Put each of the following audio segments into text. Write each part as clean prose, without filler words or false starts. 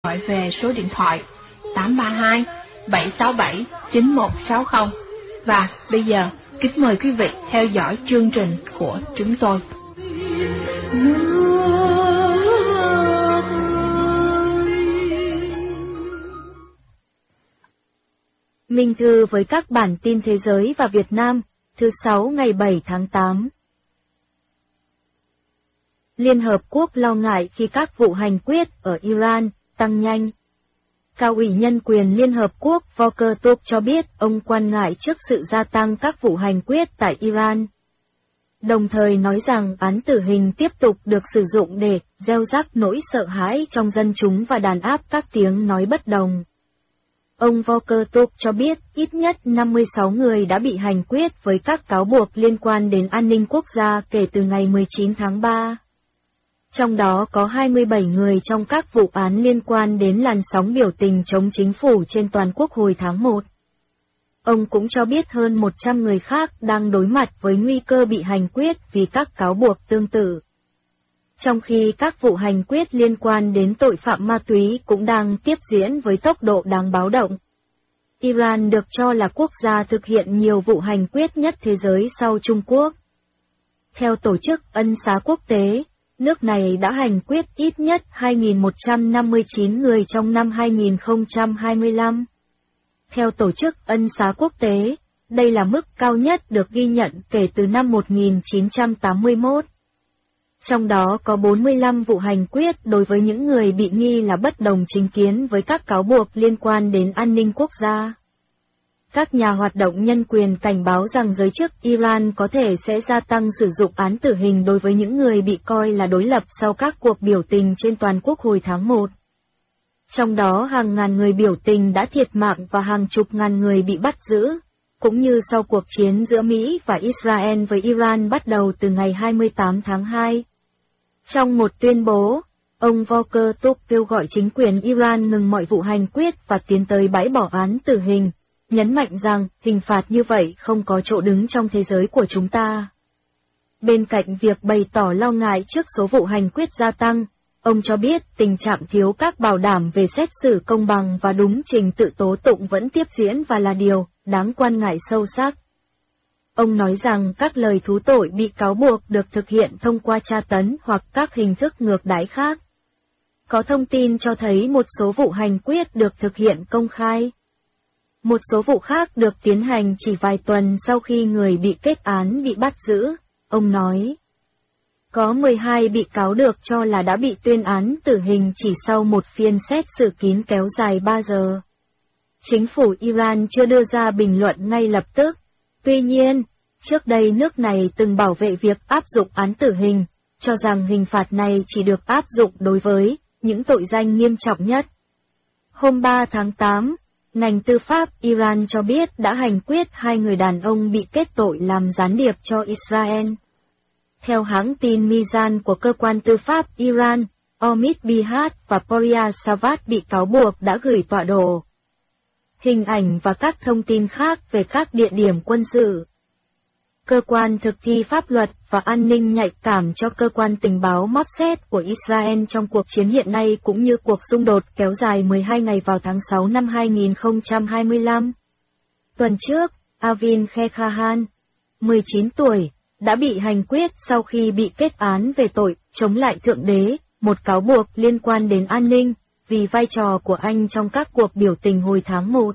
gọi về số điện thoại 832 767 9160. Và bây giờ, kính mời quý vị theo dõi chương trình của chúng tôi. Minh thư với các bản tin thế giới và Việt Nam, thứ 6 ngày 7 tháng 8. Liên Hợp Quốc lo ngại khi các vụ hành quyết ở Iran tăng nhanh. Cao ủy nhân quyền Liên Hợp Quốc Volker Turk cho biết ông quan ngại trước sự gia tăng các vụ hành quyết tại Iran. Đồng thời nói rằng án tử hình tiếp tục được sử dụng để gieo rắc nỗi sợ hãi trong dân chúng và đàn áp các tiếng nói bất đồng. Ông Volker Turk cho biết ít nhất 56 người đã bị hành quyết với các cáo buộc liên quan đến an ninh quốc gia kể từ ngày 19 tháng 3. Trong đó có 27 người trong các vụ án liên quan đến làn sóng biểu tình chống chính phủ trên toàn quốc hồi tháng 1. Ông cũng cho biết hơn 100 người khác đang đối mặt với nguy cơ bị hành quyết vì các cáo buộc tương tự. Trong khi các vụ hành quyết liên quan đến tội phạm ma túy cũng đang tiếp diễn với tốc độ đáng báo động. Iran được cho là quốc gia thực hiện nhiều vụ hành quyết nhất thế giới sau Trung Quốc. Theo Tổ chức Ân xá Quốc tế, nước này đã hành quyết ít nhất 2.159 người trong năm 2025. Theo Tổ chức Ân xá Quốc tế, đây là mức cao nhất được ghi nhận kể từ năm 1981. Trong đó có 45 vụ hành quyết đối với những người bị nghi là bất đồng chính kiến với các cáo buộc liên quan đến an ninh quốc gia. Các nhà hoạt động nhân quyền cảnh báo rằng giới chức Iran có thể sẽ gia tăng sử dụng án tử hình đối với những người bị coi là đối lập sau các cuộc biểu tình trên toàn quốc hồi tháng 1. Trong đó hàng ngàn người biểu tình đã thiệt mạng và hàng chục ngàn người bị bắt giữ, cũng như sau cuộc chiến giữa Mỹ và Israel với Iran bắt đầu từ ngày 28 tháng 2. Trong một tuyên bố, ông Volker Turk kêu gọi chính quyền Iran ngừng mọi vụ hành quyết và tiến tới bãi bỏ án tử hình, nhấn mạnh rằng hình phạt như vậy không có chỗ đứng trong thế giới của chúng ta. Bên cạnh việc bày tỏ lo ngại trước số vụ hành quyết gia tăng, ông cho biết tình trạng thiếu các bảo đảm về xét xử công bằng và đúng trình tự tố tụng vẫn tiếp diễn và là điều đáng quan ngại sâu sắc. Ông nói rằng các lời thú tội bị cáo buộc được thực hiện thông qua tra tấn hoặc các hình thức ngược đãi khác. Có thông tin cho thấy một số vụ hành quyết được thực hiện công khai. Một số vụ khác được tiến hành chỉ vài tuần sau khi người bị kết án bị bắt giữ, ông nói. Có 12 bị cáo được cho là đã bị tuyên án tử hình chỉ sau một phiên xét xử kín kéo dài 3 giờ. Chính phủ Iran chưa đưa ra bình luận ngay lập tức. Tuy nhiên, trước đây nước này từng bảo vệ việc áp dụng án tử hình, cho rằng hình phạt này chỉ được áp dụng đối với những tội danh nghiêm trọng nhất. Hôm 3 tháng 8, ngành tư pháp Iran cho biết đã hành quyết 2 người đàn ông bị kết tội làm gián điệp cho Israel. Theo hãng tin Mizan của cơ quan tư pháp Iran, Omid Bihat và Poria Savat bị cáo buộc đã gửi tọa độ, hình ảnh và các thông tin khác về các địa điểm quân sự. Cơ quan thực thi pháp luật và an ninh nhạy cảm cho cơ quan tình báo Mossad của Israel trong cuộc chiến hiện nay cũng như cuộc xung đột kéo dài 12 ngày vào tháng 6 năm 2025. Tuần trước, Avin Khekhahan, 19 tuổi, đã bị hành quyết sau khi bị kết án về tội chống lại Thượng Đế, một cáo buộc liên quan đến an ninh, vì vai trò của anh trong các cuộc biểu tình hồi tháng 1.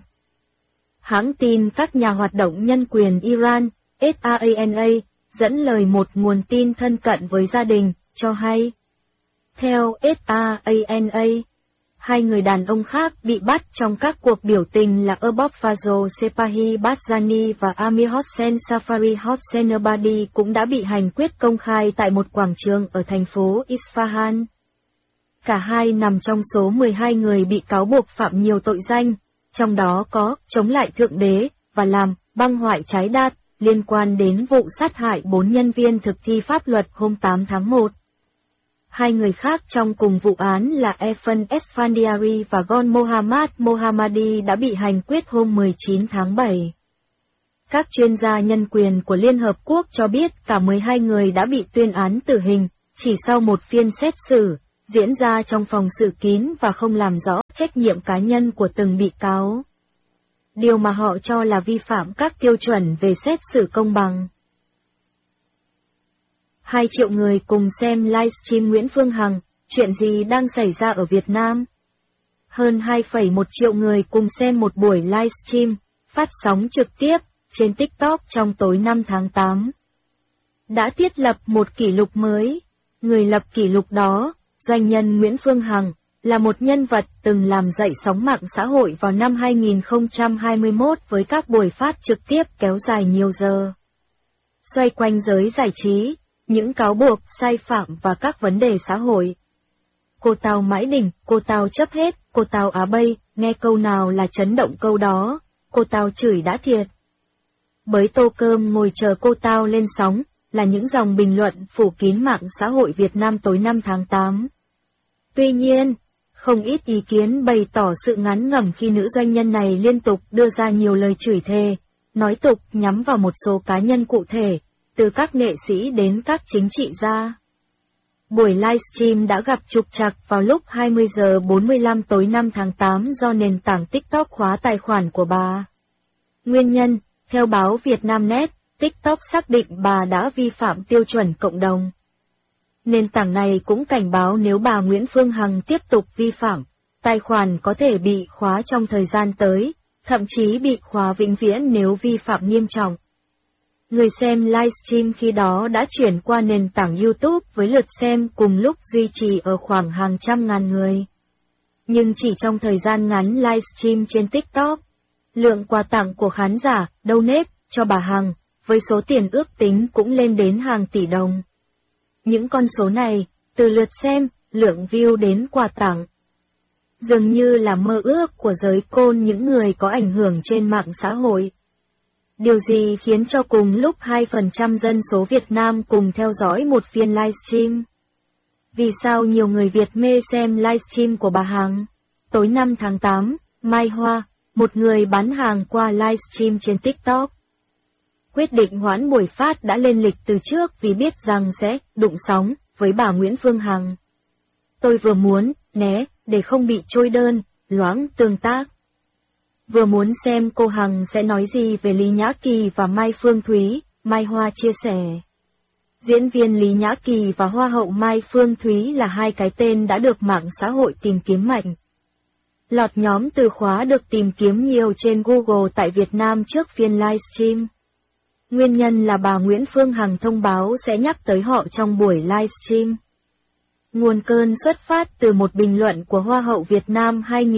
Hãng tin các nhà hoạt động nhân quyền Iran, SAANA, dẫn lời một nguồn tin thân cận với gia đình, cho hay. Theo SAANA, 2 người đàn ông khác bị bắt trong các cuộc biểu tình là Erbab Fazol Sepahi Barzani và Amir Hossein Safari Hossein cũng đã bị hành quyết công khai tại một quảng trường ở thành phố Isfahan. Cả hai nằm trong số 12 người bị cáo buộc phạm nhiều tội danh, trong đó có chống lại Thượng Đế và làm băng hoại trái đất, liên quan đến vụ sát hại 4 nhân viên thực thi pháp luật hôm 8 tháng 1. 2 người khác trong cùng vụ án là Efan Esfandiari và Gon Mohammad Mohammadi đã bị hành quyết hôm 19 tháng 7. Các chuyên gia nhân quyền của Liên Hợp Quốc cho biết cả 12 người đã bị tuyên án tử hình, chỉ sau một phiên xét xử, diễn ra trong phòng xử kín và không làm rõ trách nhiệm cá nhân của từng bị cáo. Điều mà họ cho là vi phạm các tiêu chuẩn về xét xử công bằng. 2 triệu người cùng xem livestream Nguyễn Phương Hằng, chuyện gì đang xảy ra ở Việt Nam? Hơn 2,1 triệu người cùng xem một buổi livestream, phát sóng trực tiếp, trên TikTok trong tối 5 tháng 8. Đã thiết lập một kỷ lục mới. Người lập kỷ lục đó, doanh nhân Nguyễn Phương Hằng, là một nhân vật từng làm dậy sóng mạng xã hội vào năm 2021 với các buổi phát trực tiếp kéo dài nhiều giờ. Xoay quanh giới giải trí, những cáo buộc, sai phạm và các vấn đề xã hội. Cô tao mãi đỉnh, cô tao chấp hết, cô tao á bây, nghe câu nào là chấn động câu đó, cô tao chửi đã thiệt. Bới tô cơm ngồi chờ cô tao lên sóng, là những dòng bình luận phủ kín mạng xã hội Việt Nam tối 5 tháng 8. Tuy nhiên, không ít ý kiến bày tỏ sự ngán ngẩm khi nữ doanh nhân này liên tục đưa ra nhiều lời chửi thề, nói tục nhắm vào một số cá nhân cụ thể, từ các nghệ sĩ đến các chính trị gia. Buổi livestream đã gặp trục trặc vào lúc 20 giờ 45 tối 5 tháng 8 do nền tảng TikTok khóa tài khoản của bà. Nguyên nhân, theo báo Vietnamnet, TikTok xác định bà đã vi phạm tiêu chuẩn cộng đồng. Nền tảng này cũng cảnh báo nếu bà Nguyễn Phương Hằng tiếp tục vi phạm, tài khoản có thể bị khóa trong thời gian tới, thậm chí bị khóa vĩnh viễn nếu vi phạm nghiêm trọng. Người xem livestream khi đó đã chuyển qua nền tảng YouTube với lượt xem cùng lúc duy trì ở khoảng hàng trăm ngàn người. Nhưng chỉ trong thời gian ngắn livestream trên TikTok, lượng quà tặng của khán giả, donate, cho bà Hằng, với số tiền ước tính cũng lên đến hàng tỷ đồng. Những con số này, từ lượt xem, lượng view đến quà tặng, dường như là mơ ước của giới côn những người có ảnh hưởng trên mạng xã hội. Điều gì khiến cho cùng lúc 2% dân số Việt Nam cùng theo dõi một phiên livestream? Vì sao nhiều người Việt mê xem livestream của bà Hằng? Tối 5 tháng 8, Mai Hoa, một người bán hàng qua livestream trên TikTok, quyết định hoãn buổi phát đã lên lịch từ trước vì biết rằng sẽ đụng sóng với bà Nguyễn Phương Hằng. Tôi vừa muốn né để không bị trôi đơn, loãng tương tác. Vừa muốn xem cô Hằng sẽ nói gì về Lý Nhã Kỳ và Mai Phương Thúy, Mai Hoa chia sẻ. Diễn viên Lý Nhã Kỳ và Hoa hậu Mai Phương Thúy là hai cái tên đã được mạng xã hội tìm kiếm mạnh. Lọt nhóm từ khóa được tìm kiếm nhiều trên Google tại Việt Nam trước phiên livestream. Nguyên nhân là bà Nguyễn Phương Hằng thông báo sẽ nhắc tới họ trong buổi livestream. Nguồn cơn xuất phát từ một bình luận của Hoa hậu Việt Nam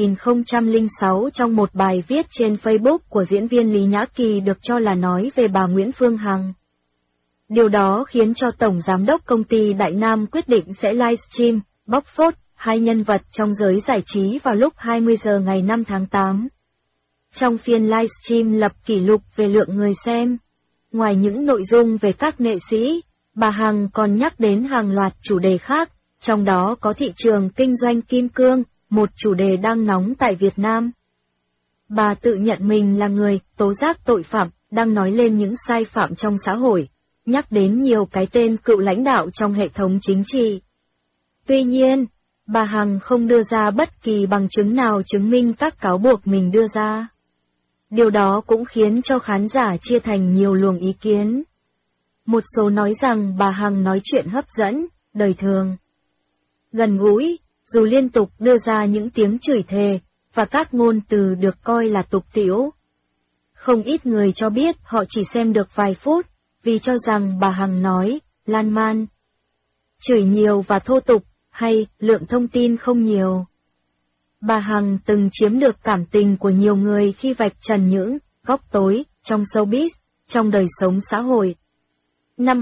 2006 trong một bài viết trên Facebook của diễn viên Lý Nhã Kỳ được cho là nói về bà Nguyễn Phương Hằng. Điều đó khiến cho Tổng Giám đốc Công ty Đại Nam quyết định sẽ livestream, bóc phốt, hai nhân vật trong giới giải trí vào lúc 20 giờ ngày 5 tháng 8. Trong phiên livestream lập kỷ lục về lượng người xem, ngoài những nội dung về các nghệ sĩ, bà Hằng còn nhắc đến hàng loạt chủ đề khác, trong đó có thị trường kinh doanh kim cương, một chủ đề đang nóng tại Việt Nam. Bà tự nhận mình là người tố giác tội phạm, đang nói lên những sai phạm trong xã hội, nhắc đến nhiều cái tên cựu lãnh đạo trong hệ thống chính trị. Tuy nhiên, bà Hằng không đưa ra bất kỳ bằng chứng nào chứng minh các cáo buộc mình đưa ra. Điều đó cũng khiến cho khán giả chia thành nhiều luồng ý kiến. Một số nói rằng bà Hằng nói chuyện hấp dẫn, đời thường, gần gũi, dù liên tục đưa ra những tiếng chửi thề, và các ngôn từ được coi là tục tĩu. Không ít người cho biết họ chỉ xem được vài phút, vì cho rằng bà Hằng nói, lan man, chửi nhiều và thô tục, hay lượng thông tin không nhiều. Bà Hằng từng chiếm được cảm tình của nhiều người khi vạch trần những góc tối trong showbiz, trong đời sống xã hội. Năm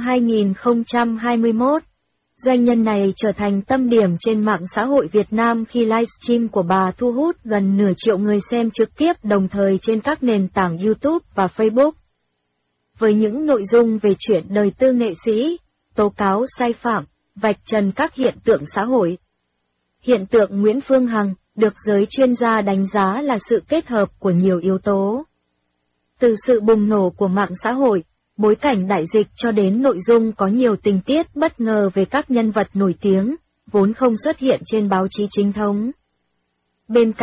2021, doanh nhân này trở thành tâm điểm trên mạng xã hội Việt Nam khi livestream của bà thu hút gần nửa triệu người xem trực tiếp đồng thời trên các nền tảng YouTube và Facebook. Với những nội dung về chuyện đời tư nghệ sĩ, tố cáo sai phạm, vạch trần các hiện tượng xã hội. Hiện tượng Nguyễn Phương Hằng được giới chuyên gia đánh giá là sự kết hợp của nhiều yếu tố. Từ sự bùng nổ của mạng xã hội, bối cảnh đại dịch cho đến nội dung có nhiều tình tiết bất ngờ về các nhân vật nổi tiếng, vốn không xuất hiện trên báo chí chính thống. Bên